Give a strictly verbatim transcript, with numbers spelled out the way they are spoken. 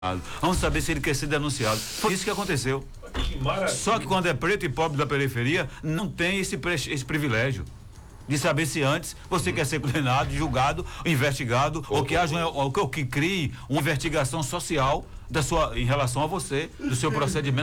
Vamos saber se ele quer ser denunciado. Foi isso que aconteceu. Que Só que quando é preto e pobre da periferia, não tem esse, esse privilégio de saber se antes você quer ser condenado, julgado, investigado, ou, ou que haja ou, ou que crie uma investigação social da sua, em relação a você, do seu procedimento.